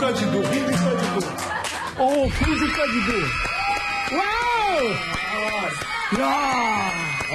홍주까지도. 홍주까지도. 와우! 야!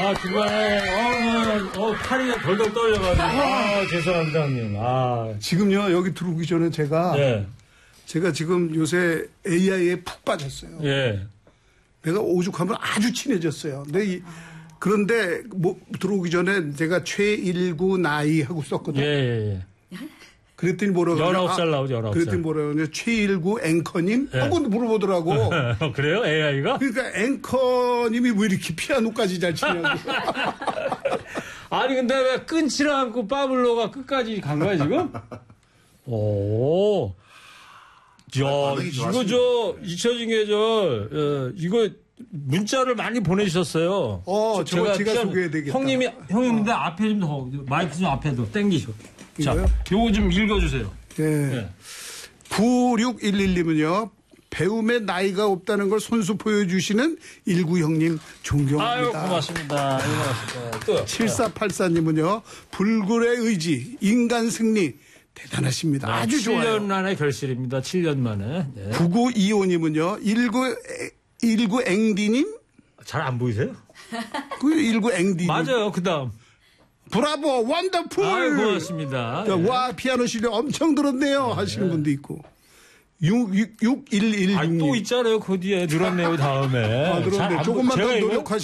정말, 팔이 덜덜 떨려가지고. 죄송합니다, 형님. 지금요, 여기 들어오기 전에 제가 지금 요새 AI에 푹 빠졌어요. 예. 내가 오죽하면 아주 친해졌어요. 그런데 들어오기 전에 제가 최일구 나이 하고 썼거든요. 예. 그랬더니 뭐라고 19살 나오죠, 19살. 그랬더니 뭐라고 하냐, 최일구 앵커님? 하고 물어보더라고. 그래요? AI가? 그러니까 앵커님이 왜 이렇게 피아노까지 잘 치냐고. 아니, 근데 왜 끊지를 않고 파블로가 끝까지 간 거야, 지금? 오. 야, 이거 잊혀진 계절, 이거 문자를 많이 보내주셨어요. 제가 소개해야 되겠다. 형님, 근데 앞에 좀 더, 마이크 좀 앞에 더 땡기셔. 자, 요거 좀 읽어주세요. 네. 9611님은요, 배움에 나이가 없다는 걸 손수 보여주시는 일구 형님 존경합니다. 아유, 고맙습니다. 또 7484님은요, 불굴의 의지, 인간 승리, 대단하십니다. 아주 좋아요. 7년 만에 결실입니다. 7년 만에. 네. 9925님은요, 19 앵디님? 잘 안 보이세요? 19 앵디님. 맞아요, 그 다음. 브라보, 원더풀! 아유, 고맙습니다. 와, 피아노 실력 엄청 들었네요. 하시는 분도 있고. 61116. 또 있잖아요, 그 뒤에. 늘었네요, 다음에. 늘었네. 조금만 더 노력하시